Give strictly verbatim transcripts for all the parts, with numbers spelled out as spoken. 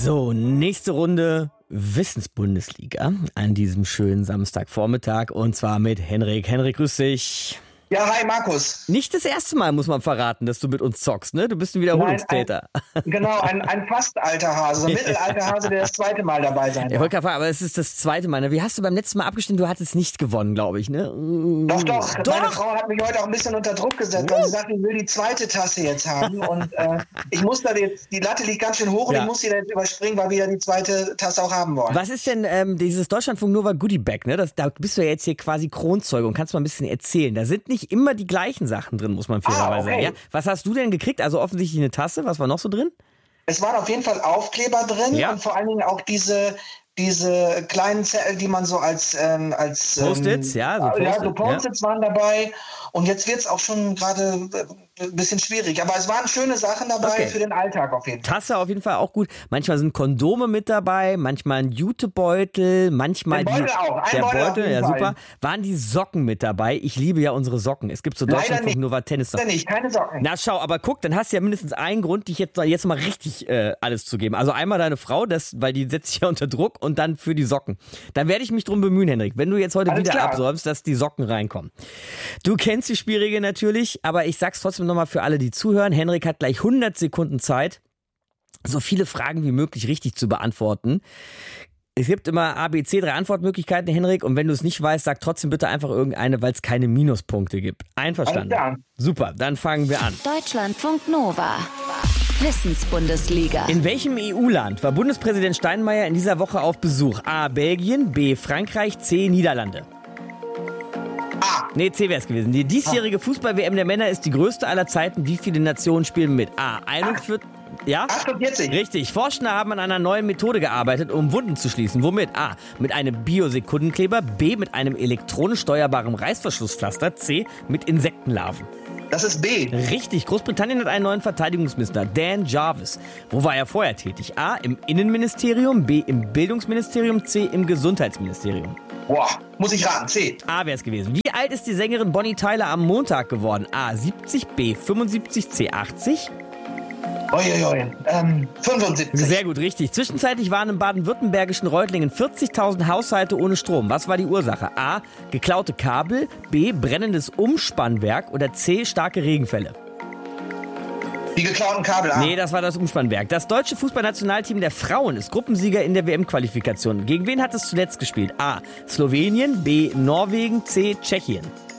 So, nächste Runde Wissensbundesliga an diesem schönen Samstagvormittag und zwar mit Henrik. Henrik, grüß dich. Ja, hi Markus. Nicht das erste Mal, muss man verraten, dass du mit uns zockst, ne? Du bist ein Wiederholungstäter. Nein, ein, genau, ein, ein fast alter Hase, ein mittelalter Hase, der das zweite Mal dabei sein wird. Ich wollte gerade fragen, aber es ist das zweite Mal. Ne? Wie hast du beim letzten Mal abgestimmt? Du hattest nicht gewonnen, glaube ich, ne? Doch, doch, doch. Meine Frau hat mich heute auch ein bisschen unter Druck gesetzt, weil sie sagt, ich will die zweite Tasse jetzt haben und äh, ich muss da jetzt, die Latte liegt ganz schön hoch und ja. ich muss sie da jetzt überspringen, weil wir ja die zweite Tasse auch haben wollen. Was ist denn ähm, dieses Deutschlandfunk Nova Goodie Bag, ne? Das, da bist du ja jetzt hier quasi Kronzeuge und kannst mal ein bisschen erzählen. Da sind nicht immer die gleichen Sachen drin, muss man fairerweise sagen. Ah, okay. Ja? Was hast du denn gekriegt? Also offensichtlich eine Tasse. Was war noch so drin? Es waren auf jeden Fall Aufkleber drin ja. und vor allen Dingen auch diese, diese kleinen Zettel, die man so als... Ähm, als Post-its, ähm, ja. So Post-it, ja, so Post-its ja. waren dabei. Und jetzt wird es auch schon gerade ein bisschen schwierig. Aber es waren schöne Sachen dabei okay. für den Alltag auf jeden Fall. Tasse auf jeden Fall auch gut. Manchmal sind Kondome mit dabei, manchmal ein Jutebeutel, manchmal der Beutel die, auch. Ein der Beutel, Beutel, ja Fall. super. Waren die Socken mit dabei? Ich liebe ja unsere Socken. Es gibt so Deutschlandfunk Nova Tennissocken. Leider nicht, keine Socken. Na schau, aber guck, dann hast du ja mindestens einen Grund, dich jetzt, jetzt mal richtig äh, alles zu geben. Also einmal deine Frau, das, weil die setzt sich ja unter Druck und dann für die Socken. Dann werde ich mich drum bemühen, Henrik, wenn du jetzt heute alles wieder klar. absäumst, dass die Socken reinkommen. Du kennst die Spielregeln natürlich, aber ich sag's trotzdem nochmal für alle, die zuhören. Henrik hat gleich hundert Sekunden Zeit, so viele Fragen wie möglich richtig zu beantworten. Es gibt immer A, B, C, drei Antwortmöglichkeiten, Henrik. Und wenn du es nicht weißt, sag trotzdem bitte einfach irgendeine, weil es keine Minuspunkte gibt. Einverstanden? Super, dann fangen wir an. Deutschlandfunk Nova. Wissensbundesliga. In welchem E U-Land war Bundespräsident Steinmeier in dieser Woche auf Besuch? A, Belgien, B, Frankreich, C, Niederlande. A. Nee, C wäre es gewesen. Die diesjährige Fußball-W M der Männer ist die größte aller Zeiten. Wie viele Nationen spielen mit? A, einundvierzig... Ja? achtundvierzig. Richtig. Forschende haben an einer neuen Methode gearbeitet, um Wunden zu schließen. Womit? A, mit einem Biosekundenkleber. B, mit einem elektronisch steuerbaren Reißverschlusspflaster. C, mit Insektenlarven. Das ist B. Richtig. Großbritannien hat einen neuen Verteidigungsminister, Dan Jarvis. Wo war er vorher tätig? A, im Innenministerium. B, im Bildungsministerium. C, im Gesundheitsministerium. Boah, muss ich raten, C. A wäre es gewesen. Wie alt ist die Sängerin Bonnie Tyler am Montag geworden? A, siebzig, B, fünfundsiebzig, C, achtzig. Uiuiui, ähm, fünfundsiebzig. Sehr gut, richtig. Zwischenzeitlich waren im baden-württembergischen Reutlingen vierzigtausend Haushalte ohne Strom. Was war die Ursache? A, geklaute Kabel, B, brennendes Umspannwerk oder C, starke Regenfälle? Die geklauten Kabel. A. Nee, das war das Umspannwerk. Das deutsche Fußballnationalteam der Frauen ist Gruppensieger in der W M-Qualifikation. Gegen wen hat es zuletzt gespielt? A, Slowenien, B, Norwegen, C, Tschechien.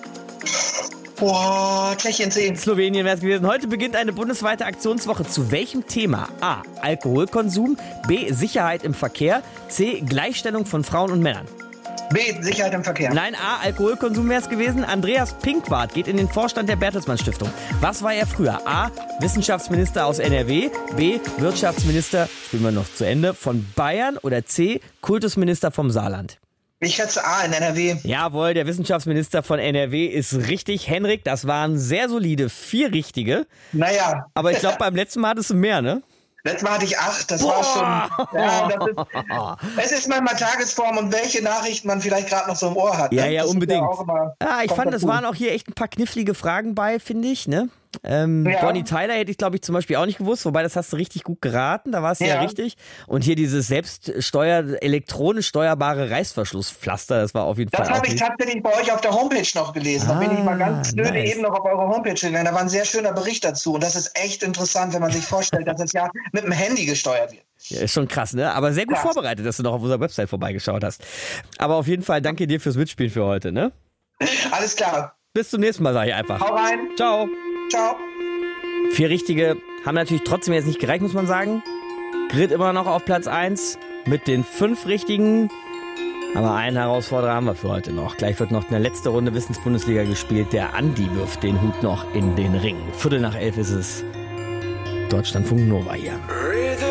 Boah, Tschechien C. Slowenien wäre es gewesen. Heute beginnt eine bundesweite Aktionswoche. Zu welchem Thema? A, Alkoholkonsum, B, Sicherheit im Verkehr, C, Gleichstellung von Frauen und Männern. B, Sicherheit im Verkehr. Nein, A, Alkoholkonsum wäre es gewesen. Andreas Pinkwart geht in den Vorstand der Bertelsmann Stiftung. Was war er früher? A, Wissenschaftsminister aus N R W, B, Wirtschaftsminister, spielen wir noch zu Ende, von Bayern oder C, Kultusminister vom Saarland? Ich schätze A in N R W. Jawohl, der Wissenschaftsminister von N R W ist richtig. Henrik, das waren sehr solide vier richtige. Naja. Aber ich glaube, beim letzten Mal hattest du mehr, ne? Letztes Mal hatte ich acht, das Boah. war schon... Ja, das ist, es ist manchmal Tagesform und welche Nachrichten man vielleicht gerade noch so im Ohr hat. Ja, ne? ja, das unbedingt. Ja, auch immer, ja, ich fand, es waren auch hier echt ein paar knifflige Fragen bei, finde ich, ne? Ähm, ja. Bonnie Tyler hätte ich, glaube ich, zum Beispiel auch nicht gewusst, wobei das hast du richtig gut geraten, da war es ja. ja richtig. Und hier dieses selbststeuer, elektronisch steuerbare Reißverschlusspflaster, das war auf jeden das Fall. Das habe ich tatsächlich bei euch auf der Homepage noch gelesen. Ah, da bin ich mal ganz blöde nice. eben noch auf eure Homepage gegangen. Da war ein sehr schöner Bericht dazu. Und das ist echt interessant, wenn man sich vorstellt, dass das ja mit dem Handy gesteuert wird. Ja, ist schon krass, ne? Aber sehr gut krass. vorbereitet, dass du noch auf unserer Website vorbeigeschaut hast. Aber auf jeden Fall danke dir fürs Mitspielen für heute, ne? Alles klar. Bis zum nächsten Mal, sage ich einfach. Hau rein. Ciao. Ciao. Vier Richtige haben natürlich trotzdem jetzt nicht gereicht, muss man sagen. Grit immer noch auf Platz eins mit den fünf Richtigen. Aber einen Herausforderer haben wir für heute noch. Gleich wird noch eine letzte Runde Wissensbundesliga gespielt. Der Andi wirft den Hut noch in den Ring. Viertel nach elf ist es. Deutschlandfunk Nova hier.